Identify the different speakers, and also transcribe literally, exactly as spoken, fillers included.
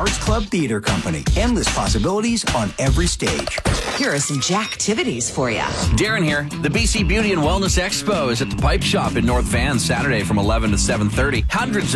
Speaker 1: Arts Club Theater Company. Endless possibilities on every stage.
Speaker 2: Here are some Jacktivities for you.
Speaker 3: Darren here. The B C Beauty and Wellness Expo is at the Pipe Shop in North Van Saturday from eleven to seven thirty. Hundreds